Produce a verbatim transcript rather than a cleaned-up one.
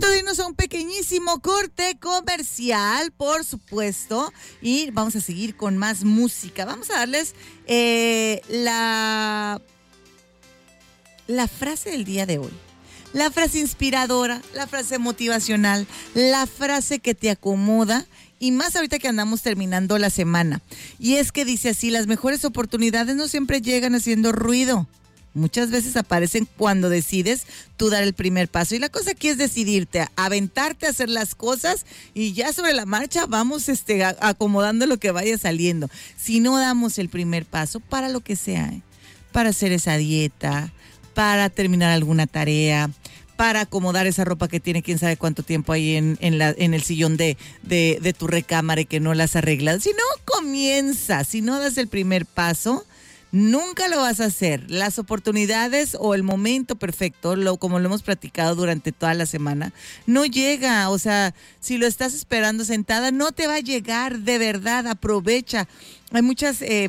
momento de irnos a un pequeñísimo corte comercial, por supuesto, y vamos a seguir con más música. Vamos a darles eh, la, la frase del día de hoy. La frase inspiradora, la frase motivacional, la frase que te acomoda, y más ahorita que andamos terminando la semana. Y es que dice así: las mejores oportunidades no siempre llegan haciendo ruido. Muchas veces aparecen cuando decides tú dar el primer paso. Y la cosa aquí es decidirte, aventarte a hacer las cosas, y ya sobre la marcha vamos este, a, acomodando lo que vaya saliendo. Si no damos el primer paso, para lo que sea, ¿eh? Para hacer esa dieta, para terminar alguna tarea, para acomodar esa ropa que tiene quién sabe cuánto tiempo ahí en, en, la, en el sillón de, de, de tu recámara y que no las arreglas. Si no comienzas, si no das el primer paso, nunca lo vas a hacer. Las oportunidades o el momento perfecto, lo, como lo hemos platicado durante toda la semana, no llega. O sea, si lo estás esperando sentada, no te va a llegar. De verdad, aprovecha. Hay muchas eh,